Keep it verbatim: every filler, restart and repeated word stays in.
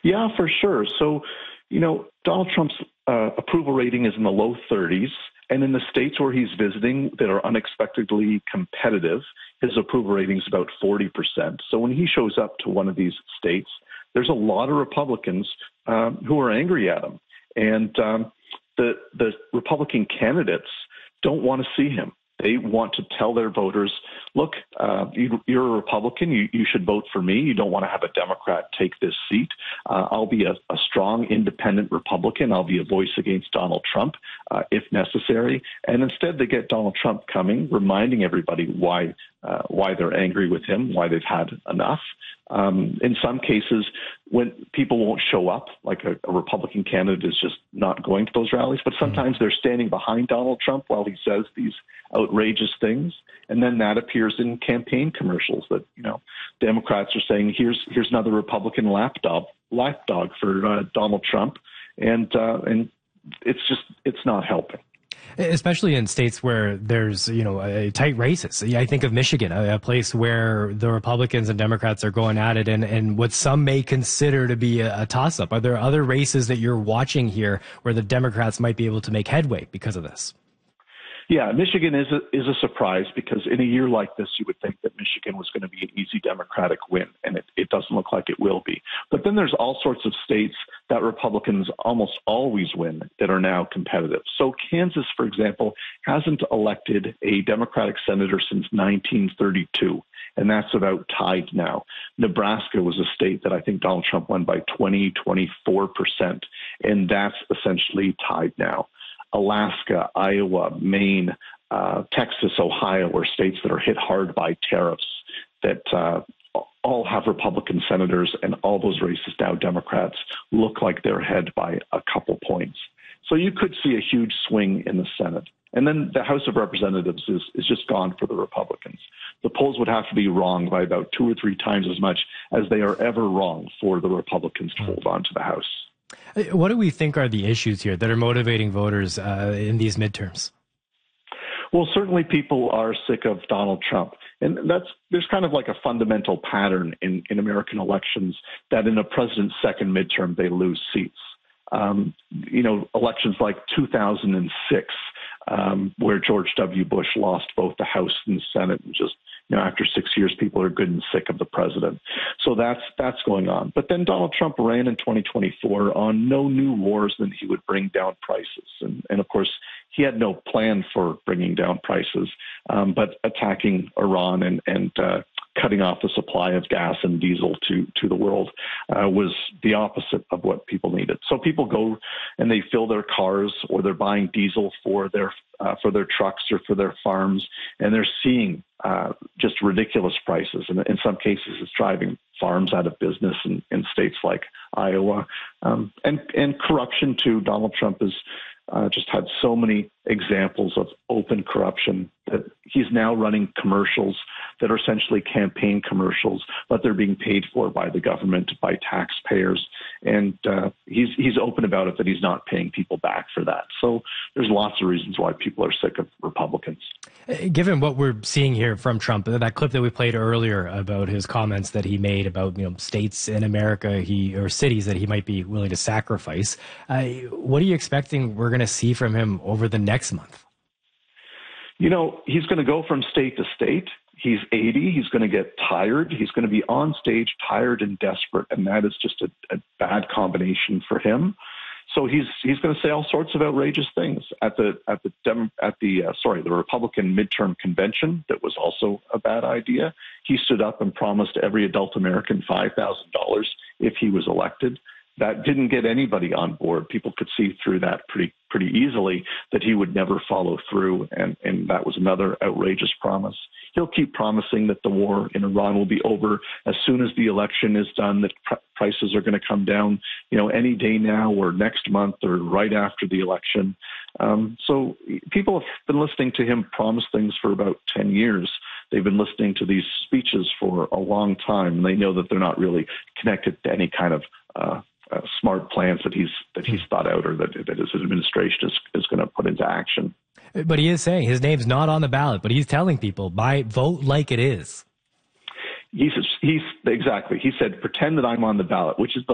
Yeah, for sure. So, you know, Donald Trump's uh, approval rating is in the low thirties. And in the states where he's visiting that are unexpectedly competitive, his approval rating is about forty percent. So when he shows up to one of these states, there's a lot of Republicans um, who are angry at him. And um, the, the Republican candidates don't want to see him. They want to tell their voters, look, uh, you, you're a Republican. You, you should vote for me. You don't want to have a Democrat take this seat. Uh, I'll be a, a strong, independent Republican. I'll be a voice against Donald Trump uh, if necessary. And instead, they get Donald Trump coming, reminding everybody why uh, why they're angry with him, why they've had enough. Um, in some cases, when people won't show up, like a, a Republican candidate is just not going to those rallies, but sometimes they're standing behind Donald Trump while he says these outrageous things. And then that appears in campaign commercials that, you know, Democrats are saying, here's here's another Republican lapdog, lapdog for uh, Donald Trump. And uh, and it's just it's not helping. Especially in states where there's, you know, uh, tight races. I think of Michigan, a, a place where the Republicans and Democrats are going at it and, and what some may consider to be a, a toss-up. Are there other races that you're watching here where the Democrats might be able to make headway because of this? Yeah, Michigan is a, is a surprise because in a year like this, you would think that Michigan was going to be an easy Democratic win, and it, it doesn't look like it will be. But then there's all sorts of states that Republicans almost always win that are now competitive. So Kansas, for example, hasn't elected a Democratic senator since nineteen thirty-two. And that's about tied now. Nebraska was a state that I think Donald Trump won by twenty, twenty-four percent, and that's essentially tied now. Alaska, Iowa, Maine, uh, Texas, Ohio are states that are hit hard by tariffs that uh, all have Republican senators, and all those races now Democrats look like they're ahead by a couple points. So you could see a huge swing in the Senate. And then the House of Representatives is, is just gone for the Republicans. The polls would have to be wrong by about two or three times as much as they are ever wrong for the Republicans to hold on to the House. What do we think are the issues here that are motivating voters uh, in these midterms? Well, certainly people are sick of Donald Trump. And that's there's kind of like a fundamental pattern in, in American elections that in a president's second midterm, they lose seats. Um, you know, elections like two thousand six, um, where George W. Bush lost both the House and the Senate, and just, you know, after six years, people are good and sick of the president. So that's that's going on. But then Donald Trump ran in twenty twenty-four on no new wars than he would bring down prices. And, and of course, he had no plan for bringing down prices, um, but attacking Iran and, and uh, cutting off the supply of gas and diesel to, to the world uh, was the opposite of what people needed. So people go and they fill their cars, or they're buying diesel for their uh, for their trucks or for their farms, and they're seeing uh, just ridiculous prices. And in some cases, it's driving farms out of business in, in states like Iowa. Um, and, and corruption, too. Donald Trump has uh, just had so many examples of open corruption that he's now running commercials that are essentially campaign commercials, but they're being paid for by the government, by taxpayers. And uh, he's he's open about it that he's not paying people back for that. So there's lots of reasons why people are sick of Republicans. Given what we're seeing here from Trump, that clip that we played earlier about his comments that he made about, you know, states in America he or cities that he might be willing to sacrifice, uh, what are you expecting we're going to see from him over the next month? You know, he's going to go from state to state. He's eighty. He's going to get tired. He's going to be on stage tired and desperate, and that is just a, a bad combination for him. So he's he's going to say all sorts of outrageous things at the at the Dem, at the uh, sorry the Republican midterm convention. That was also a bad idea. He stood up and promised every adult American five thousand dollars if he was elected. That didn't get anybody on board. People could see through that pretty pretty easily that he would never follow through, and, and that was another outrageous promise. He'll keep promising that the war in Iran will be over as soon as the election is done, that pr- prices are going to come down, you know, any day now or next month or right after the election. Um, so people have been listening to him promise things for about ten years. They've been listening to these speeches for a long time, and they know that they're not really connected to any kind of uh, Uh, smart plans that he's that he's thought out or that, that his administration is, is going to put into action. But he is saying his name's not on the ballot, but he's telling people, buy, vote like it is. He's, he's exactly. He said, pretend that I'm on the ballot, which is the